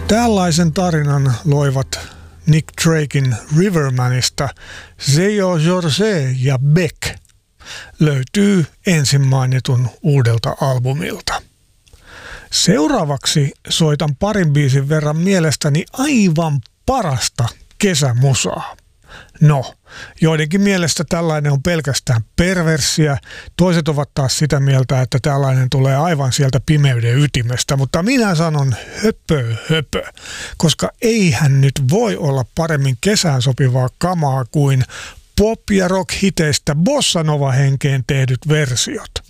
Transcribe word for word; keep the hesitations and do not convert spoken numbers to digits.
Tällaisen tarinan loivat Nick Drakein Rivermanista Seyo Jorse ja Beck. Löytyy ensin mainitun uudelta albumilta. Seuraavaksi soitan parin biisin verran mielestäni aivan parasta kesämusaa. No, joidenkin mielestä tällainen on pelkästään perversiä, toiset ovat taas sitä mieltä, että tällainen tulee aivan sieltä pimeyden ytimestä, mutta minä sanon höpö höpö, koska eihän nyt voi olla paremmin kesään sopivaa kamaa kuin pop- ja rock-hiteistä bossa nova henkeen tehdyt versiot.